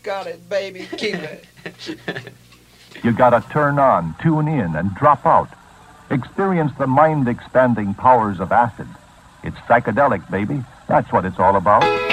got it, baby. Keep it. You gotta turn on, tune in, and drop out. Experience the mind-expanding powers of acid. It's psychedelic, baby. That's what it's all about.